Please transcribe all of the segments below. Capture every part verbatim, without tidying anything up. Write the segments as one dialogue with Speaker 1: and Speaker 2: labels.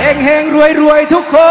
Speaker 1: ฮงเฮงรวยรวยทุกคน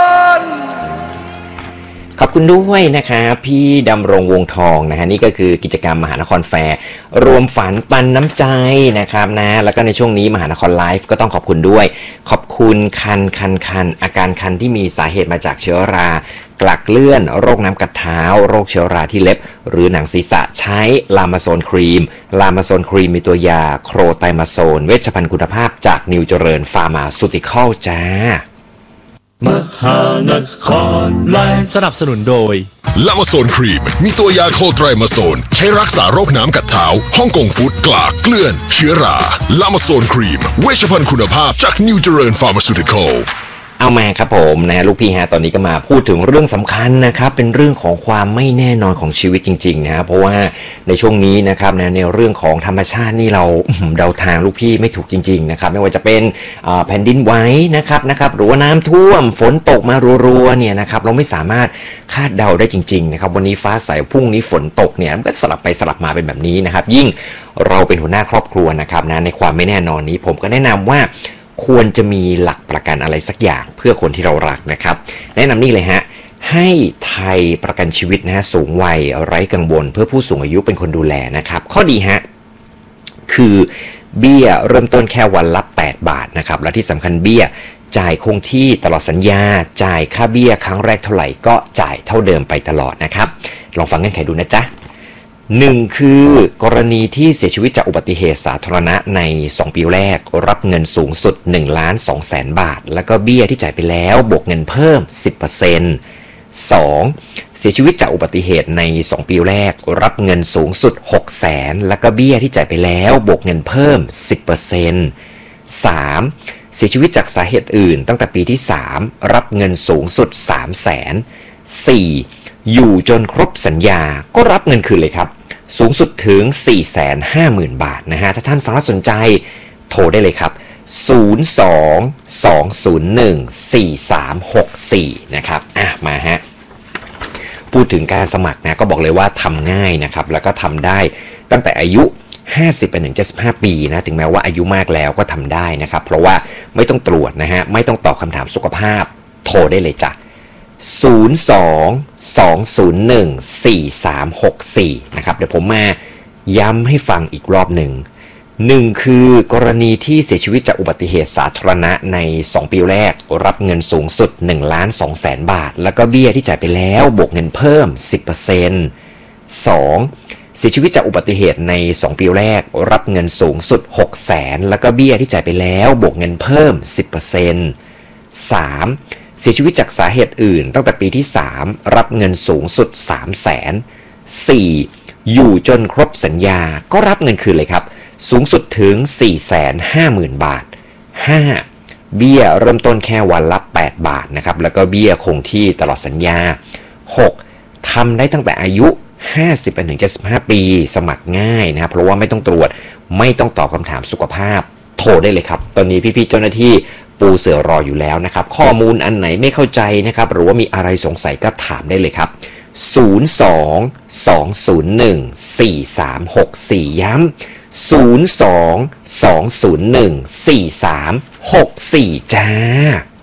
Speaker 2: ขอบคุณด้วยนะครับพี่ดำรงวงทองนะฮะนี่ก็คือกิจกรรมมหานครแฟร์รวมฝันปันน้ำใจนะครับนะแล้วก็ในช่วงนี้มหานครไลฟ์ก็ต้องขอบคุณด้วยขอบคุณคันคันคันอาการคันที่มีสาเหตุมาจากเชื้อรากลักเลื่อนโรคน้ำกัดเท้าโรคเชื้อราที่เล็บหรือหนังศีรษะใช้ลามาโซนครีมลามาโซนครีมมีตัวยาโครไตมาโซนเวชภัณฑ์คุณภาพจากนิวเจริญฟาร์มาซูติคอลจ้าม
Speaker 3: หานครไลฟ์
Speaker 4: สนับสนุนโดย
Speaker 5: ลามาโซนครีมมีตัวยาโคไตรมาโซนใช้รักษาโรคน้ำกัดเท้าฮ่องกงฟู้ดกลากเกลื่อนเชื้อราลามาโซนครีมเวชภัณฑ์คุณภาพจากนิวเจริญฟาร์มาซูติคอล
Speaker 2: เอามาครับผมนะลูกพี่ฮะตอนนี้ก็มาพูดถึงเรื่องสำคัญนะครับเป็นเรื่องของความไม่แน่นอนของชีวิตจริงๆนะเพราะว่าในช่วงนี้นะครับนะในเรื่องของธรรมชาตินี่เราเดาทางลูกพี่ไม่ถูกจริงๆนะครับไม่ว่าจะเป็นแผ่นดินไหวนะครับนะครับหรือว่าน้ำท่วมฝนตกมารัวๆเนี่ยนะครับเราไม่สามารถคาดเดาได้จริงๆนะครับวันนี้ฟ้าใสพรุ่งนี้ฝนตกเนี่ยมันก็สลับไปสลับมาเป็นแบบนี้นะครับยิ่งเราเป็นหัวหน้าครอบครัวนะครับนะในความไม่แน่นอนนี้ผมก็แนะนำว่าควรจะมีหลักประกันอะไรสักอย่างเพื่อคนที่เรารักนะครับแนะนำนี่เลยฮะให้ไทยประกันชีวิตนะฮะสูงวัยไร้กังวลเพื่อผู้สูงอายุเป็นคนดูแลนะครับข้อดีฮะคือเบี้ยเริ่มต้นแค่วันละแปดบาทนะครับและที่สำคัญเบี้ยจ่ายคงที่ตลอดสัญญาจ่ายค่าเบี้ยครั้งแรกเท่าไหร่ก็จ่ายเท่าเดิมไปตลอดนะครับลองฟังเงื่อนไขดูนะจ๊ะหนึ่งคือกรณีที่เสียชีวิตจากอุบัติเหตุสาธารณะในสองปีแรกรับเงินสูงสุด หนึ่งล้านสองแสน บาทแล้วก็เบี้ยที่จ่ายไปแล้วบวกเงินเพิ่ม สิบเปอร์เซ็นต์ สอง เสียชีวิตจากอุบัติเหตุในสองปีแรกรับเงินสูงสุด หกแสน แล้วก็เบี้ยที่จ่ายไปแล้วบวกเงินเพิ่ม สิบเปอร์เซ็นต์ สาม เสียชีวิตจากสาเหตุอื่นตั้งแต่ปีที่สามรับเงินสูงสุด สามแสน สี่ อยู่จนครบสัญญาก็รับเงินคืนเลยครับสูงสุดถึง สี่แสนห้าหมื่น บาทนะฮะถ้าท่านฟังแล้วสนใจโทรได้เลยครับศูนย์ สอง สอง ศูนย์ หนึ่ง สี่ สาม หก สี่นะครับอ่ะมาฮะพูดถึงการสมัครนะก็บอกเลยว่าทำง่ายนะครับแล้วก็ทำได้ตั้งแต่อายุห้าสิบไปถึงเจ็ดสิบห้าปีนะถึงแม้ว่าอายุมากแล้วก็ทำได้นะครับเพราะว่าไม่ต้องตรวจนะฮะไม่ต้องตอบคำถามสุขภาพโทรได้เลยจ้ะศูนย์ สอง สอง ศูนย์ หนึ่ง สี่ สาม หก สี่นะครับเดี๋ยวผมมาย้ำให้ฟังอีกรอบหนึ่งหนึ่งคือกรณีที่เสียชีวิตจากอุบัติเหตุสาธารณะในสองปีแรกรับเงินสูงสุด หนึ่งล้านสองแสน บาทแล้วก็เบี้ยที่จ่ายไปแล้วบวกเงินเพิ่ม สิบเปอร์เซ็นต์ สอง เสียชีวิตจากอุบัติเหตุในสองปีแรกรับเงินสูงสุด หกแสน แล้วก็เบี้ยที่จ่ายไปแล้วบวกเงินเพิ่ม สิบเปอร์เซ็นต์ สาม เสียชีวิตจากสาเหตุอื่นตั้งแต่ปีที่สามรับเงินสูงสุด สามแสน สี่ อยู่จนครบสัญญาก็รับเงินคืนเลยครับสูงสุดถึง สี่แสนห้าหมื่น บาท ห้า เบี้ยเริ่มต้นแค่วันละแปดบาทนะครับแล้วก็เบี้ยคงที่ตลอดสัญญา หก ทำได้ตั้งแต่อายุห้าสิบไปถึงเจ็ดสิบห้าปีสมัครง่ายนะเพราะว่าไม่ต้องตรวจไม่ต้องตอบคำถามสุขภาพโทรได้เลยครับตอนนี้พี่ๆเจ้าหน้าที่ปูเสือรออยู่แล้วนะครับข้อมูลอันไหนไม่เข้าใจนะครับหรือว่ามีอะไรสงสัยก็ถามได้เลยครับศูนย์ สอง สอง ศูนย์ หนึ่ง สี่ สาม หก สี่ย้ำศูนย์ สอง สอง ศูนย์ หนึ่ง สี่ สาม หก สี่จ้า